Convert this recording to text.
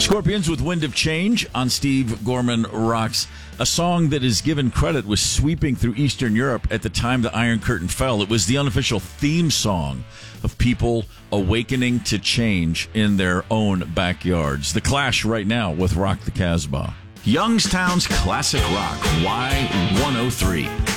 Scorpions with Wind of Change on Steve Gorman Rocks. A song that is given credit was sweeping through Eastern Europe at the time the Iron Curtain fell. It was the unofficial theme song of people awakening to change in their own backyards. The Clash right now with Rock the Casbah. Youngstown's Classic Rock, Y103.